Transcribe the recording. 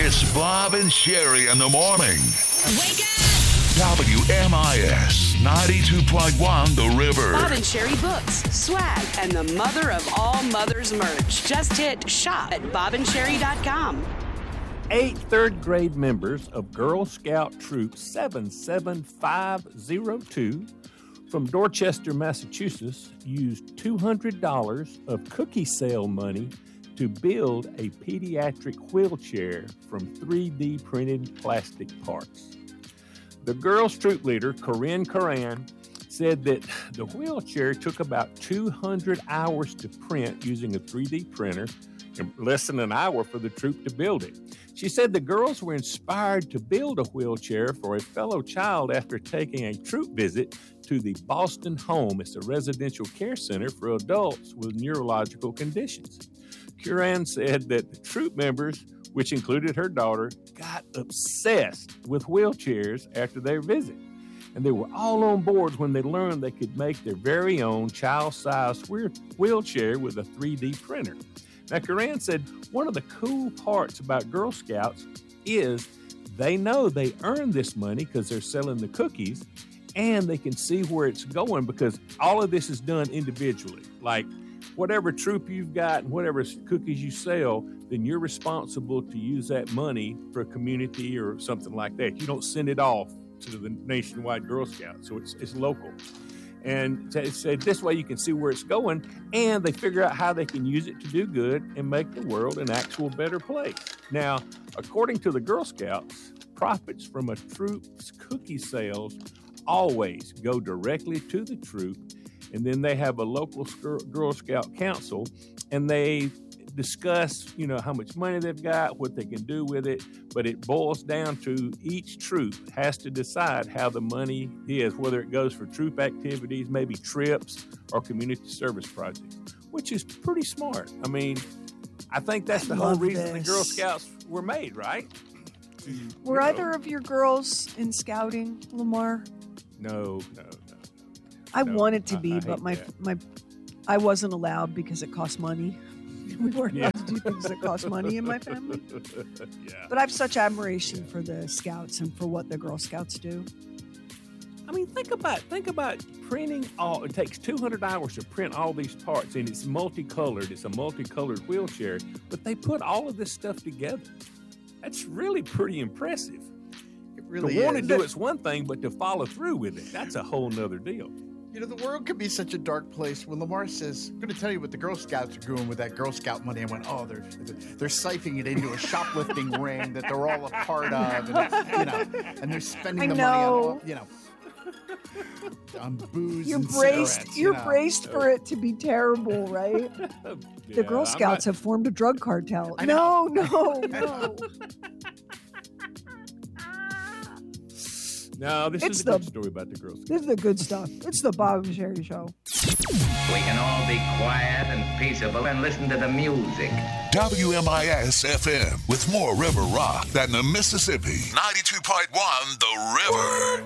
It's Bob and Sherry in the morning. Wake up! WMIS 92.1 The River. Bob and Sherry books, swag, and the mother of all mothers merch. Just hit shop at bobandSherry.com. 8 third-grade members of Girl Scout Troop 77502 from Dorchester, Massachusetts, used $200 of cookie sale money to build a pediatric wheelchair from 3D printed plastic parts. The girls' troop leader, Corinne Curran, said that the wheelchair took about 200 hours to print using a 3D printer and less than an hour for the troop to build it. She said the girls were inspired to build a wheelchair for a fellow child after taking a troop visit to the Boston Home. It's a residential care center for adults with neurological conditions. Curran said that the troop members, which included her daughter, got obsessed with wheelchairs after their visit. And they were all on board when they learned they could make their very own child-sized wheelchair with a 3D printer. Now, Curran said one of the cool parts about Girl Scouts is they know they earned this money because they're selling the cookies, and they can see where it's going because all of this is done individually. Like, whatever troop you've got and whatever cookies you sell, then you're responsible to use that money for a community or something like that. You don't send it off to the nationwide Girl Scouts, so it's local. And they said this way you can see where it's going, and they figure out how they can use it to do good and make the world an actual better place. Now, according to the Girl Scouts, profits from a troop's cookie sales always go directly to the troop, and then they have a local Girl Scout council, and they discuss, how much money they've got, what they can do with it, but it boils down to each troop has to decide how the money is, whether it goes for troop activities, maybe trips, or community service projects, which is pretty smart. I mean, I think that's the whole reason the Girl Scouts were made, right? Were either of your girls in scouting, Lamar? No. I wanted to be, but I wasn't allowed because it cost money. We weren't allowed to do things that cost money in my family. Yeah. But I have such admiration for the Scouts and for what the Girl Scouts do. I mean, think about printing all. It takes 200 hours to print all these parts, and it's multicolored. It's a multicolored wheelchair, but they put all of this stuff together. That's really pretty impressive. It really to want to is. do it's one thing, but to follow through with it, that's a whole nother deal. The world could be such a dark place. When Lamar says, I'm going to tell you what the Girl Scouts are doing with that Girl Scout money, I went, they're siphoning it into a shoplifting ring that they're all a part of, and they're spending the money on booze and cigarettes. You're braced for it to be terrible, right? The Girl Scouts have formed a drug cartel. No. No, this is a good story about the Girl Scouts. This is the good stuff. It's the Bob and Sherry Show. We can all be quiet and peaceable and listen to the music. WMIS FM with more river rock than the Mississippi. 92.1 The River.